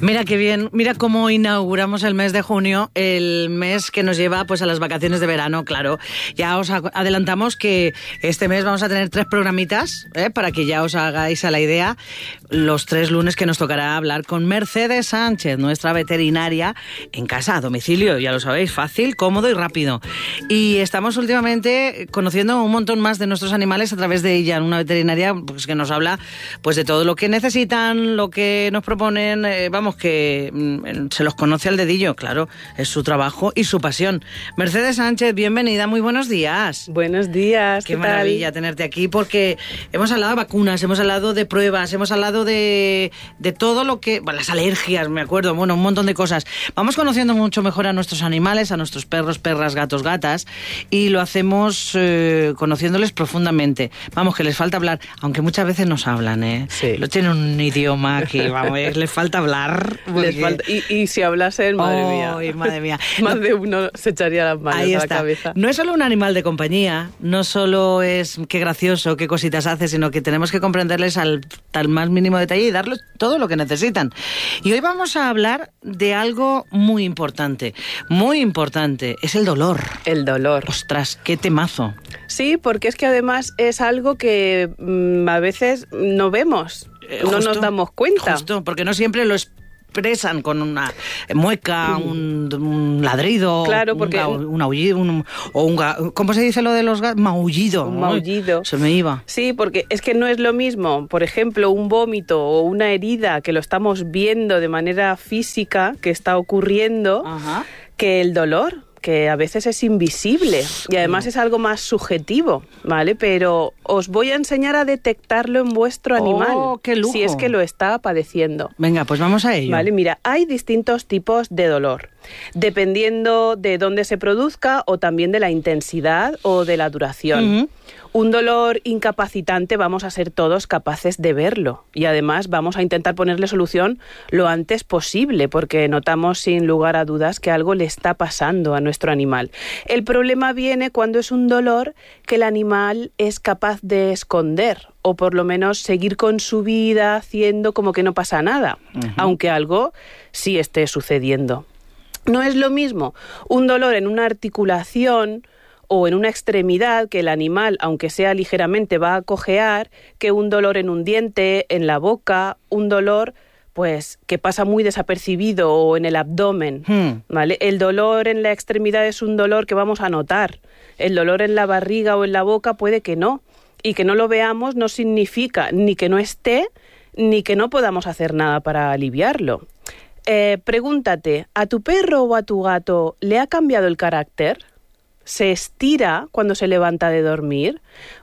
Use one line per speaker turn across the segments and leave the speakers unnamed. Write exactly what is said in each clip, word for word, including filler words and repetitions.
Mira qué bien, mira cómo inauguramos el mes de junio, el mes que nos lleva pues a las vacaciones de verano, claro. Ya os adelantamos que este mes vamos a tener tres programitas, ¿eh? Para que ya os hagáis a la idea, los tres lunes que nos tocará hablar con Mercedes Sánchez, nuestra veterinaria, en casa, a domicilio, ya lo sabéis, fácil, cómodo y rápido. Y estamos últimamente conociendo un montón más de nuestros animales a través de ella, una veterinaria pues, que nos habla pues de todo lo que necesitan, lo que nos proponen, eh, vamos, que mm, se los conoce al dedillo, claro, es su trabajo y su pasión. Mercedes Sánchez, bienvenida, muy buenos días.
Buenos días,
Qué
¿qué
maravilla
tal?
tenerte aquí, porque hemos hablado de vacunas, hemos hablado de pruebas, hemos hablado de, de todo lo que... Bueno, las alergias, me acuerdo, bueno, un montón de cosas. Vamos conociendo mucho mejor a nuestros animales, a nuestros perros, perras, gatos, gatas, y lo hacemos eh, conociéndoles profundamente. Vamos, que les falta hablar, aunque muchas veces nos hablan, ¿eh?
Sí.
Lo tienen un idioma que, vamos, les falta hablar. Porque...
Les falta... y, y si hablasen, madre
oh,
mía.
madre mía.
Más de uno se echaría las manos
Ahí
a la
está.
cabeza.
No es solo un animal de compañía, no solo es qué gracioso, qué cositas hace, sino que tenemos que comprenderles al, al más mínimo detalle y darles todo lo que necesitan. Y hoy vamos a hablar de algo muy importante, muy importante, es el dolor.
El dolor.
Ostras, qué temazo.
Sí, porque es que además es algo que mmm, a veces no vemos,
Eh,
no
justo,
nos damos cuenta.
Justo, porque no siempre lo expresan con una mueca, un, un ladrido,
Claro, porque...
un, ga- un aullido, un, o un ga- ¿cómo se dice lo de los gatos? Maullido.
Un
¿no?
maullido.
Se me iba.
Sí, porque es que no es lo mismo, por ejemplo, un vómito o una herida que lo estamos viendo de manera física, que está ocurriendo,
Ajá.
que el dolor, que a veces es invisible y además es algo más subjetivo, ¿vale? Pero os voy a enseñar a detectarlo en vuestro animal,
Oh, qué lujo.
si es que lo está padeciendo.
Venga, pues vamos a ello.
Vale, mira, hay distintos tipos de dolor, dependiendo de dónde se produzca o también de la intensidad o de la duración.
Ujú.
Un dolor incapacitante vamos a ser todos capaces de verlo y además vamos a intentar ponerle solución lo antes posible porque notamos sin lugar a dudas que algo le está pasando a nuestro animal. El problema viene cuando es un dolor que el animal es capaz de esconder o por lo menos seguir con su vida haciendo como que no pasa nada, uh-huh. aunque algo sí esté sucediendo. No es lo mismo un dolor en una articulación o en una extremidad que el animal, aunque sea ligeramente, va a cojear, que un dolor en un diente, en la boca, un dolor pues que pasa muy desapercibido o en el abdomen,
Hmm.
¿vale? El dolor en la extremidad es un dolor que vamos a notar. El dolor en la barriga o en la boca puede que no. Y que no lo veamos no significa ni que no esté, ni que no podamos hacer nada para aliviarlo. Eh, pregúntate, ¿a tu perro o a tu gato le ha cambiado el carácter? ¿Se estira cuando se levanta de dormir?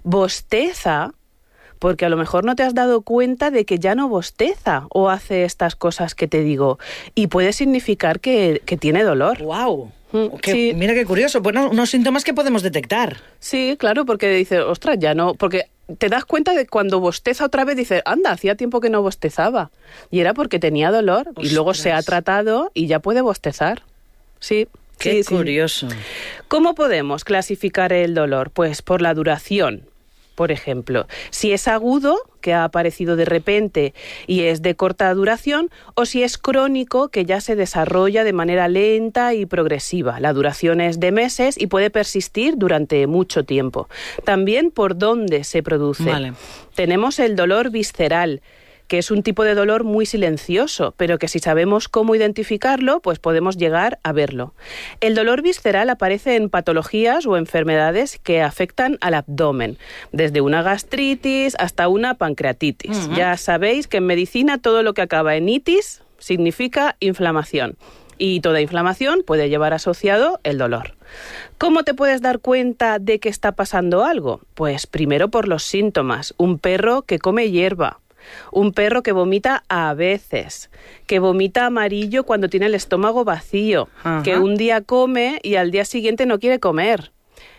¿Bosteza? Porque a lo mejor no te has dado cuenta de que ya no bosteza o hace estas cosas que te digo. Y puede significar que, que tiene dolor.
¡Guau!
Mm,
Qué-
sí.
Mira qué curioso. Bueno, unos síntomas que podemos detectar.
Sí, claro, porque dices, ostras, ya no... Porque te das cuenta de cuando bosteza otra vez, dices, anda, hacía tiempo que no bostezaba. Y era porque tenía dolor.
Ostras.
Y luego se ha tratado y ya puede bostezar. Sí.
Qué
sí, sí.
curioso.
¿Cómo podemos clasificar el dolor? Pues por la duración. Por ejemplo, si es agudo, que ha aparecido de repente y es de corta duración, o si es crónico, que ya se desarrolla de manera lenta y progresiva. La duración es de meses y puede persistir durante mucho tiempo. También por dónde se produce.
Vale.
Tenemos el dolor visceral, que es un tipo de dolor muy silencioso, pero que si sabemos cómo identificarlo, pues podemos llegar a verlo. El dolor visceral aparece en patologías o enfermedades que afectan al abdomen, desde una gastritis hasta una pancreatitis. Uh-huh. Ya sabéis que en medicina todo lo que acaba en itis significa inflamación. Y toda inflamación puede llevar asociado el dolor. ¿Cómo te puedes dar cuenta de que está pasando algo? Pues primero por los síntomas. Un perro que come hierba. Un perro que vomita a veces, que vomita amarillo cuando tiene el estómago vacío, Ajá. que un día come y al día siguiente no quiere comer.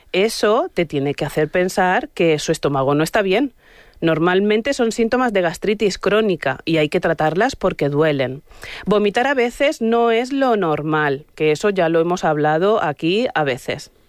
Eso te tiene que hacer pensar que su estómago no está bien. Normalmente son síntomas de gastritis crónica y hay que tratarlas porque duelen. Vomitar a veces no es lo normal, que eso ya lo hemos hablado aquí a veces.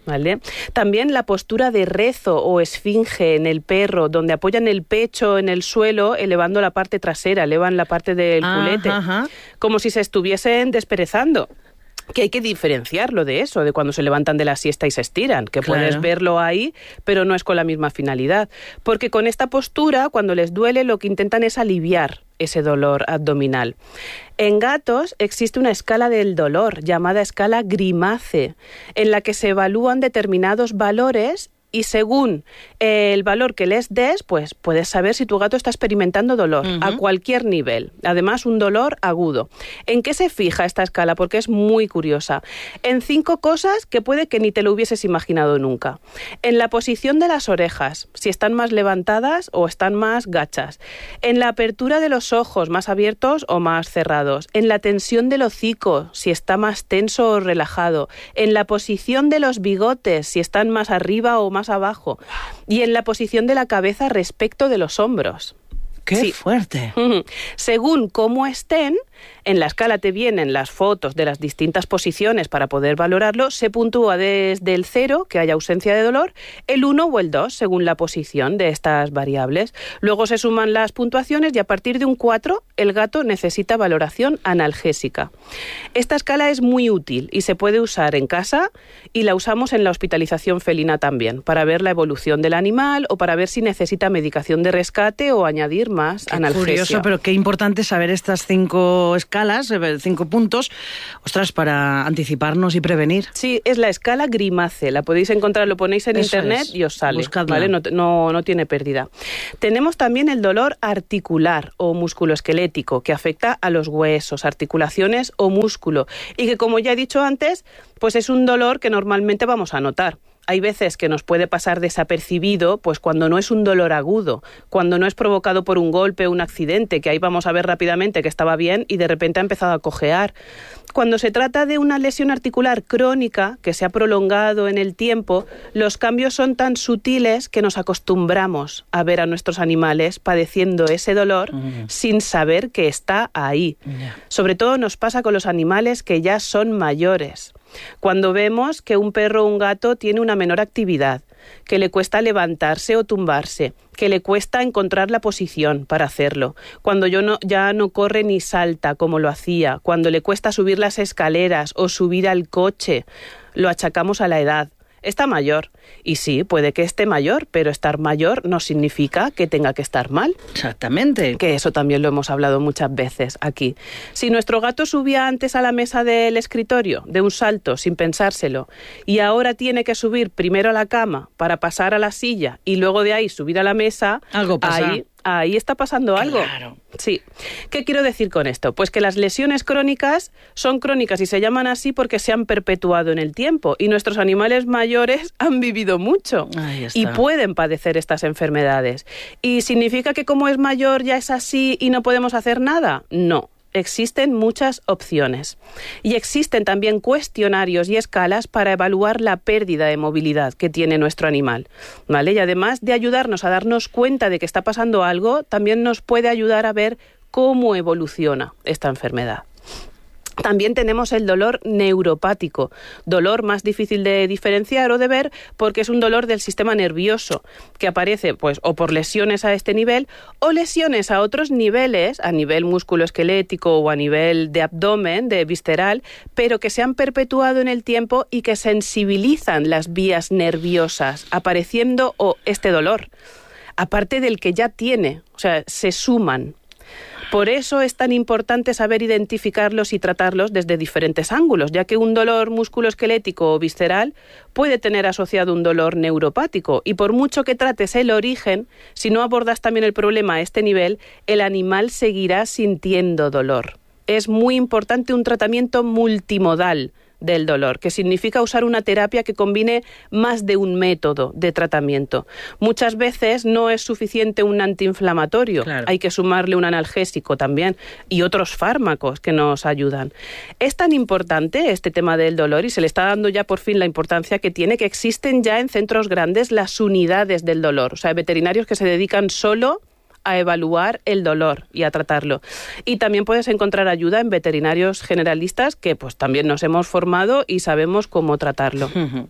¿vale? También la postura de rezo o esfinge en el perro, donde apoyan el pecho en el suelo, elevando la parte trasera, elevan la parte del culete,
Ajá.
como si se estuviesen desperezando. Que hay que diferenciarlo de eso, de cuando se levantan de la siesta y se estiran, que
Claro.
puedes verlo ahí, pero no es con la misma finalidad. Porque con esta postura, cuando les duele, lo que intentan es aliviar ese dolor abdominal. En gatos existe una escala del dolor llamada escala Grimace, en la que se evalúan determinados valores y según el valor que les des, pues puedes saber si tu gato está experimentando dolor uh-huh. a cualquier nivel. Además, un dolor agudo. ¿En qué se fija esta escala? Porque es muy curiosa. En cinco cosas que puede que ni te lo hubieses imaginado nunca. En la posición de las orejas, si están más levantadas o están más gachas. En la apertura de los ojos, más abiertos o más cerrados. En la tensión del hocico, si está más tenso o relajado. En la posición de los bigotes, si están más arriba o más abajo, y en la posición de la cabeza respecto de los hombros.
¡Qué
sí.
fuerte!
Según cómo estén, en la escala te vienen las fotos de las distintas posiciones para poder valorarlo, se puntúa desde el cero, que haya ausencia de dolor, el uno o el dos, según la posición de estas variables. Luego se suman las puntuaciones y a partir de un cuatro, el gato necesita valoración analgésica. Esta escala es muy útil y se puede usar en casa y la usamos en la hospitalización felina también, para ver la evolución del animal o para ver si necesita medicación de rescate o añadir más
qué
analgesia.
Curioso, pero qué importante saber estas cinco escalas, cinco puntos, ostras, para anticiparnos y prevenir.
Sí, es la escala Grimace, la podéis encontrar, lo ponéis en
Eso
internet
es.
y os sale,
Buscadla.
¿vale? No, no, no tiene pérdida. Tenemos también el dolor articular o musculoesquelético, que afecta a los huesos, articulaciones o músculo, y que, como ya he dicho antes, pues es un dolor que normalmente vamos a notar. Hay veces que nos puede pasar desapercibido, pues cuando no es un dolor agudo, cuando no es provocado por un golpe o un accidente, que ahí vamos a ver rápidamente que estaba bien y de repente ha empezado a cojear. Cuando se trata de una lesión articular crónica que se ha prolongado en el tiempo, los cambios son tan sutiles que nos acostumbramos a ver a nuestros animales padeciendo ese dolor mm. sin saber que está ahí. Yeah. Sobre todo nos pasa con los animales que ya son mayores. Cuando vemos que un perro o un gato tiene una menor actividad, que le cuesta levantarse o tumbarse, que le cuesta encontrar la posición para hacerlo, cuando yo no, ya no corre ni salta como lo hacía, cuando le cuesta subir las escaleras o subir al coche, lo achacamos a la edad. Está mayor. Y sí, puede que esté mayor, pero estar mayor no significa que tenga que estar mal.
Exactamente.
Que eso también lo hemos hablado muchas veces aquí. Si nuestro gato subía antes a la mesa del escritorio de un salto sin pensárselo y ahora tiene que subir primero a la cama para pasar a la silla y luego de ahí subir a la mesa,
algo pasa.
Ahí, ahí está pasando algo.
Claro.
Sí. ¿Qué quiero decir con esto? Pues que las lesiones crónicas son crónicas y se llaman así porque se han perpetuado en el tiempo y nuestros animales mayores han vivido mucho y pueden padecer estas enfermedades. ¿Y significa que como es mayor ya es así y no podemos hacer nada? No. Existen muchas opciones y existen también cuestionarios y escalas para evaluar la pérdida de movilidad que tiene nuestro animal, ¿vale? Y además de ayudarnos a darnos cuenta de que está pasando algo, también nos puede ayudar a ver cómo evoluciona esta enfermedad. También tenemos el dolor neuropático, dolor más difícil de diferenciar o de ver porque es un dolor del sistema nervioso que aparece pues o por lesiones a este nivel o lesiones a otros niveles, a nivel musculoesquelético o a nivel de abdomen, de visceral, pero que se han perpetuado en el tiempo y que sensibilizan las vías nerviosas, apareciendo o este dolor, aparte del que ya tiene, o sea, se suman. Por eso es tan importante saber identificarlos y tratarlos desde diferentes ángulos, ya que un dolor musculoesquelético o visceral puede tener asociado un dolor neuropático y por mucho que trates el origen, si no abordas también el problema a este nivel, el animal seguirá sintiendo dolor. Es muy importante un tratamiento multimodal del dolor, que significa usar una terapia que combine más de un método de tratamiento. Muchas veces no es suficiente un antiinflamatorio, claro. Hay que sumarle un analgésico también y otros fármacos que nos ayudan. Es tan importante este tema del dolor y se le está dando ya por fin la importancia que tiene, que existen ya en centros grandes las unidades del dolor, o sea, veterinarios que se dedican solo a evaluar el dolor y a tratarlo. Y también puedes encontrar ayuda en veterinarios generalistas que pues también nos hemos formado y sabemos cómo tratarlo. Uh-huh.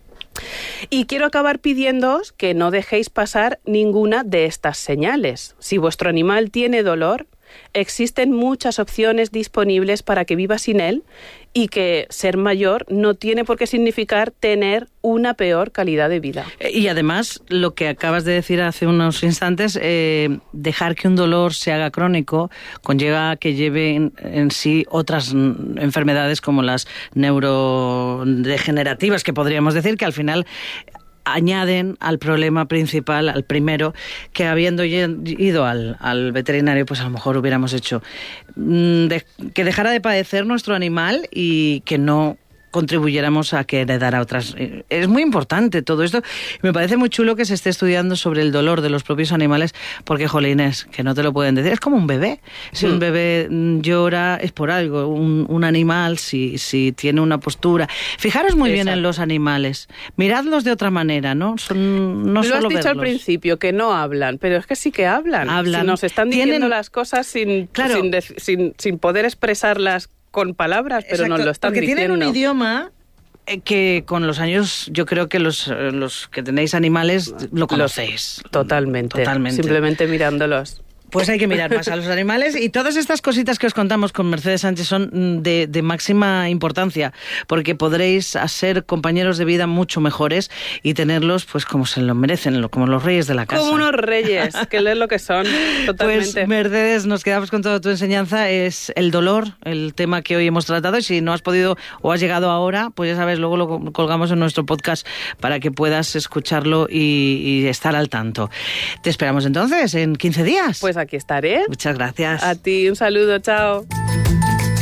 Y quiero acabar pidiéndoos que no dejéis pasar ninguna de estas señales. Si vuestro animal tiene dolor, existen muchas opciones disponibles para que viva sin él y que ser mayor no tiene por qué significar tener una peor calidad de vida.
Y además, lo que acabas de decir hace unos instantes, eh, dejar que un dolor se haga crónico conlleva que lleve en, en sí otras enfermedades como las neurodegenerativas, que podríamos decir que al final añaden al problema principal, al primero, que habiendo ido al, al veterinario, pues a lo mejor hubiéramos hecho de, que dejara de padecer nuestro animal y que no contribuyéramos a que heredara otras. Es muy importante todo esto. Me parece muy chulo que se esté estudiando sobre el dolor de los propios animales, porque, jolines, que no te lo pueden decir. Es como un bebé. Si mm. un bebé llora, es por algo. Un, un animal, si, si tiene una postura. Fijaros muy Exacto. bien en los animales. Miradlos de otra manera, ¿no? Son, no
lo
solo
has dicho
verlos.
Al principio, que no hablan, pero es que sí que hablan.
Hablan.
Si nos están diciendo
Tienen...
las cosas sin,
claro.
sin, sin, sin poder expresarlas con palabras, pero
Exacto,
nos lo están
porque
diciendo.
Tienen un idioma que con los años yo creo que los, los que tenéis animales lo conocéis.
Los, totalmente, totalmente. Simplemente mirándolos.
Pues hay que mirar más a los animales, y todas estas cositas que os contamos con Mercedes Sánchez son de, de máxima importancia, porque podréis ser compañeros de vida mucho mejores y tenerlos pues como se lo merecen, como los reyes de la casa.
Como unos reyes, que es lo que son, totalmente.
Pues Mercedes, nos quedamos con toda tu enseñanza, es el dolor, el tema que hoy hemos tratado, y si no has podido o has llegado ahora, pues ya sabes, luego lo colgamos en nuestro podcast para que puedas escucharlo y, y estar al tanto. Te esperamos entonces en quince días.
Pues aquí estaré.
Muchas gracias.
A ti, un saludo, chao.